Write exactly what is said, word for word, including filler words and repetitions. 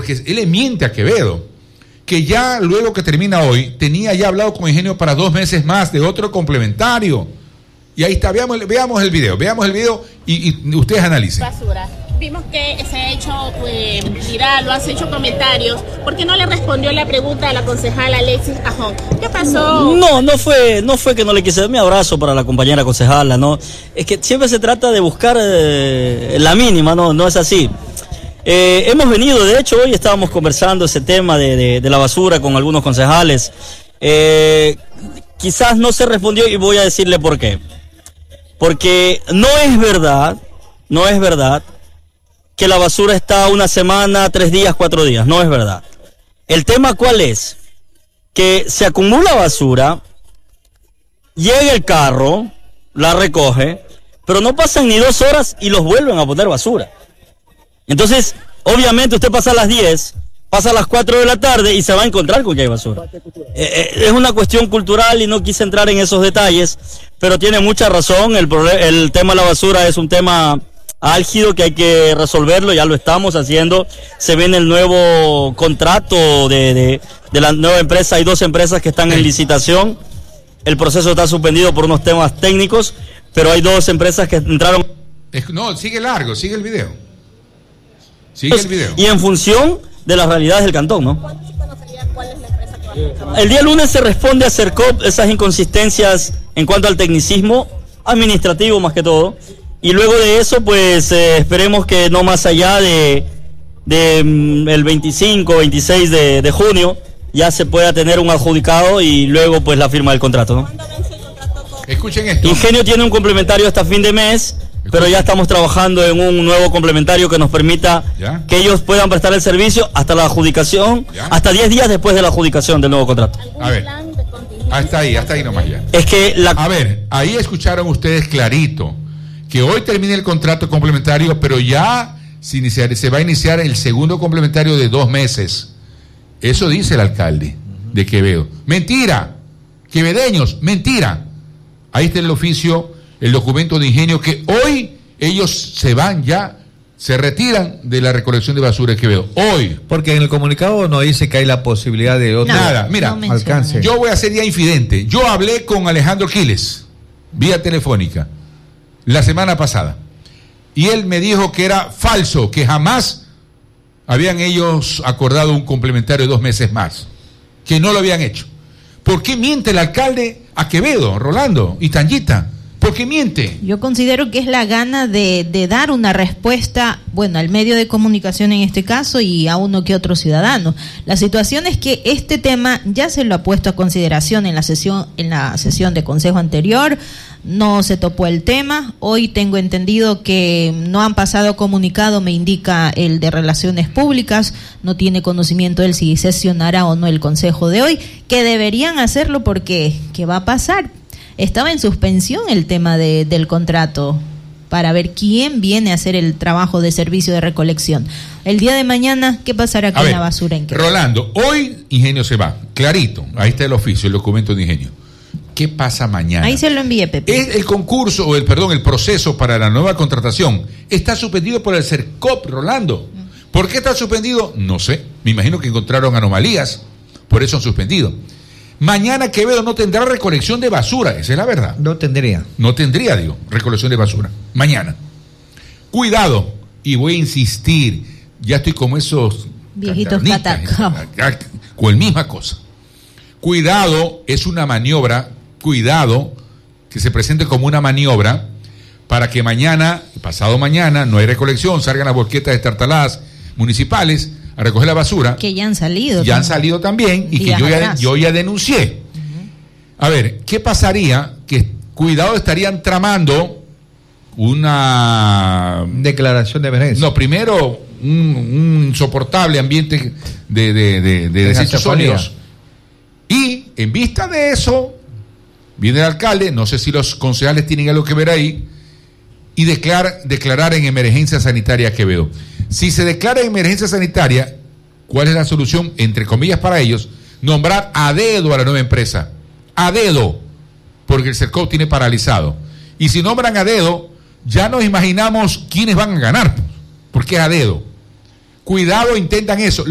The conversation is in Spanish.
porque él le miente a Quevedo, que ya luego que termina hoy, tenía ya hablado con Ingenio para dos meses más de otro complementario. Y ahí está, veamos, veamos el video, veamos el video y, y ustedes analicen. Basura. Vimos que se ha hecho eh, viral, lo has hecho comentarios. ¿Por qué no le respondió la pregunta a la concejala Alexis Ajón? ¿Qué pasó? No, no fue, no fue que no le quise dar mi abrazo para la compañera concejala, no. Es que siempre se trata de buscar eh, la mínima, no, no es así. Eh, hemos venido, de hecho, hoy estábamos conversando ese tema de, de, de la basura con algunos concejales. Eh, quizás no se respondió y voy a decirle por qué. Porque no es verdad, no es verdad que la basura está una semana, tres días, cuatro días. No es verdad. El tema ¿cuál es? Que se acumula basura, llega el carro, la recoge, pero no pasan ni dos horas y los vuelven a poner basura. Entonces, obviamente usted pasa a las diez, pasa a las cuatro de la tarde y se va a encontrar con que hay basura. Eh, eh, es una cuestión cultural y no quise entrar en esos detalles, pero tiene mucha razón. El, el tema de la basura es un tema álgido que hay que resolverlo, ya lo estamos haciendo. Se viene el nuevo contrato de, de, de la nueva empresa. Hay dos empresas que están en licitación. El proceso está suspendido por unos temas técnicos, pero hay dos empresas que entraron. No, sigue largo, sigue el video. Sigue el video. Y en función de las realidades del cantón, ¿no? El día lunes se responde a CERCOP esas inconsistencias en cuanto al tecnicismo administrativo más que todo. Y luego de eso, pues eh, esperemos que no más allá de, de mm, el veinticinco, veintiséis de, de junio ya se pueda tener un adjudicado y luego pues la firma del contrato, ¿no? Escuchen esto. Ingenio tiene un complementario hasta fin de mes, pero ya estamos trabajando en un nuevo complementario que nos permita ¿Ya? que ellos puedan prestar el servicio hasta la adjudicación, ¿Ya? hasta diez días después de la adjudicación del nuevo contrato. A ver, hasta ahí, hasta ahí nomás ya. Es que la... A ver, ahí escucharon ustedes clarito que hoy termina el contrato complementario, pero ya se, iniciar, se va a iniciar el segundo complementario de dos meses. Eso dice el alcalde de Quevedo. Mentira, quevedeños, mentira. Ahí está el oficio, el documento de Ingenio, que hoy ellos se van ya, se retiran de la recolección de basura de Quevedo. Hoy. Porque en el comunicado no dice que hay la posibilidad de otro Nada, mira, no alcance. Yo voy a ser ya infidente. Yo hablé con Alejandro Quiles, vía telefónica, la semana pasada. Y él me dijo que era falso, que jamás habían ellos acordado un complementario de dos meses más, que no lo habían hecho. ¿Por qué miente el alcalde a Quevedo, Rolando y Tangita? ¿Por qué miente? Yo considero que es la gana de, de dar una respuesta, bueno, al medio de comunicación en este caso y a uno que otro ciudadano. La situación es que este tema ya se lo ha puesto a consideración en la sesión, en la sesión de consejo anterior, no se topó el tema. Hoy tengo entendido que no han pasado comunicado, me indica el de Relaciones Públicas, no tiene conocimiento él si sesionará o no el consejo de hoy, que deberían hacerlo porque ¿qué va a pasar? Estaba en suspensión el tema de, del contrato para ver quién viene a hacer el trabajo de servicio de recolección. El día de mañana, ¿qué pasará con ver, la basura en Quevedo? Rolando, hoy Ingenio se va, clarito, ahí está el oficio, el documento de Ingenio. ¿Qué pasa mañana? Ahí se lo envié, Pepe. El, el concurso, o el perdón, el proceso para la nueva contratación está suspendido por el CERCOP, Rolando. ¿Por qué está suspendido? No sé, me imagino que encontraron anomalías, por eso han suspendido. Mañana Quevedo no tendrá recolección de basura, esa es la verdad. No tendría. No tendría, digo, recolección de basura. Mañana. Cuidado, y voy a insistir, ya estoy como esos viejitos catacaos. Con la misma cosa. Cuidado, es una maniobra, cuidado, que se presente como una maniobra para que mañana, pasado mañana, no hay recolección, salgan las volquetas destartaladas municipales a recoger la basura. Que ya han salido. Ya han salido también y que yo ya, yo ya denuncié. Uh-huh. A ver, ¿qué pasaría? Que cuidado estarían tramando una declaración de emergencia. No, primero un, un insoportable ambiente de, de, de, de desechos sólidos. Y en vista de eso, viene el alcalde, no sé si los concejales tienen algo que ver ahí, y declarar, declarar en emergencia sanitaria a Quevedo. Si se declara en emergencia sanitaria, ¿cuál es la solución? Entre comillas para ellos, nombrar a dedo a la nueva empresa. A dedo, porque el CERCOP tiene paralizado. Y si nombran a dedo, ya nos imaginamos quiénes van a ganar, porque es a dedo. Cuidado, intentan eso.